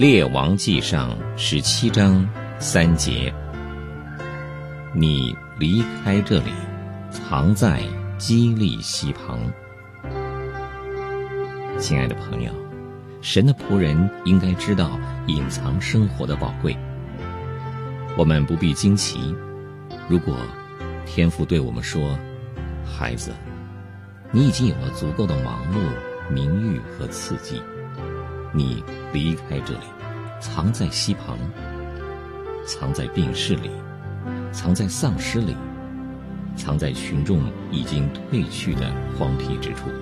列王纪上17章3节，你离开这里，藏在基利溪旁。亲爱的朋友，神的仆人应该知道隐藏生活的宝贵。我们不必惊奇，如果天父对我们说，孩子，你已经有了足够的忙碌、名誉和刺激，你离开这里，藏在溪旁，藏在病室里，藏在丧尸里，藏在群众已经退去的荒僻之处。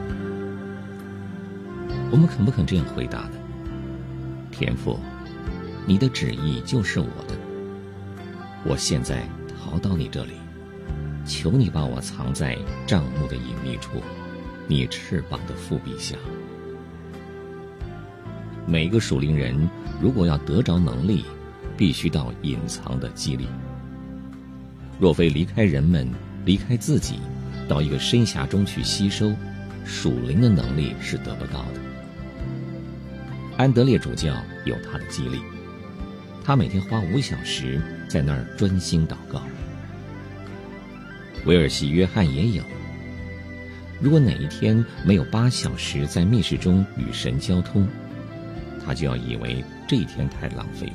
我们肯不肯这样回答呢？天父，你的旨意就是我的，我现在逃到你这里，求你把我藏在帐幕的隐秘处，你翅膀的覆庇下。每个属灵人如果要得着能力，必须到隐藏的基里。若非离开人们，离开自己，到一个深峡中去吸收，属灵的能力是得不到的。安德烈主教有他的激励，他每天花5小时在那儿专心祷告。威尔西约翰也有，如果哪一天没有8小时在密室中与神交通，他就要以为这一天太浪费了。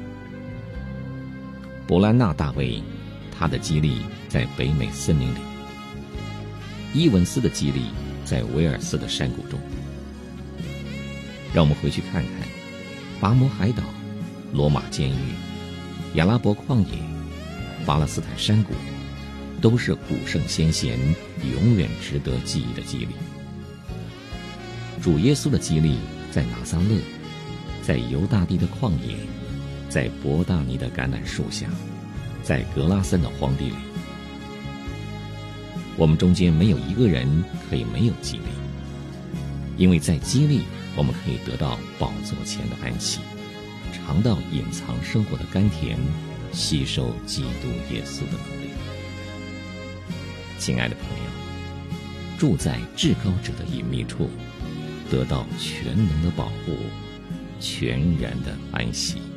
伯兰纳大卫，他的激励在北美森林里；伊文斯的激励在威尔斯的山谷中。让我们回去看看拔摩海岛、罗马监狱、亚拉伯旷野、巴勒斯坦山谷，都是古圣先贤永远值得记忆的激励。主耶稣的激励在拿撒勒，在犹大地的旷野，在伯大尼的橄榄树下，在格拉森的荒地里。我们中间没有一个人可以没有激励，因为在激励我们可以得到宝座前的安息，尝到隐藏生活的甘甜，吸收基督耶稣的能力。亲爱的朋友，住在至高者的隐秘处，得到全能的保护，全然的安息。